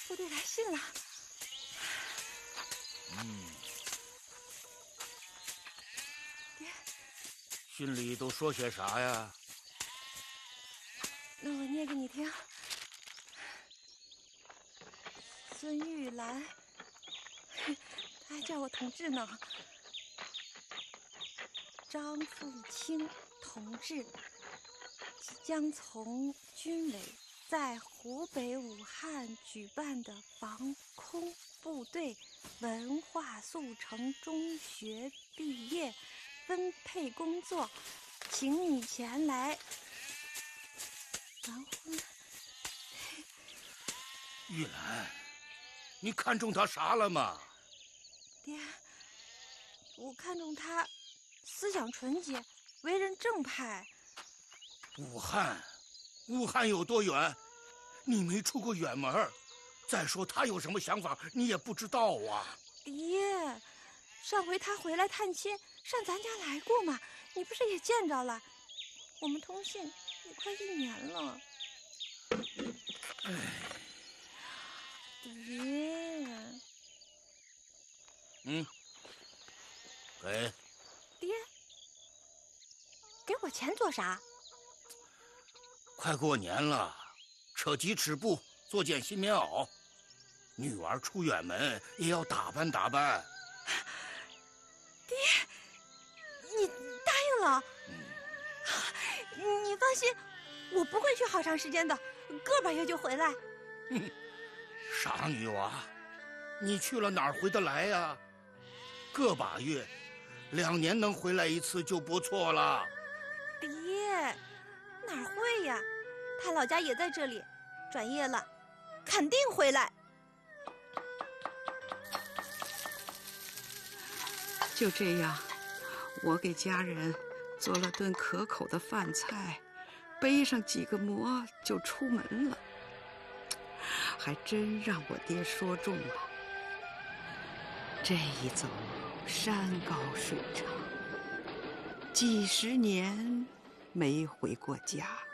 部队来信了。爹， 信里都说些啥呀？ 那我念给你听。孙玉兰，他还叫我同志呢。张富清同志即将从军委在湖北武汉举办的防空部队文化速成中学毕业分配工作，请你前来完婚。 玉兰，你看中他啥了吗？ 爹，我看中他思想纯洁，为人正派。 武汉有多远？你没出过远门。再说他有什么想法，你也不知道啊。 爹，上回他回来探亲，上咱家来过嘛，你不是也见着了？我们通信也快1年了。爹， 给。 爹，给我钱做啥？ 快过年了，扯鸡尺布，做件新棉袄。女娃出远门也要打扮打扮。 爹，你答应了？你放心，我不会去好长时间的，个把月就回来。 傻女娃，你去了哪儿回得来呀？个把月，2年能回来1次就不错了。 爹，哪会呀？他老家也在这里，转业了，肯定回来。 就这样，我给家人做了顿可口的饭菜，背上几个馍就出门了。还真让我爹说中了，这一走山高水长，几10年没回过家。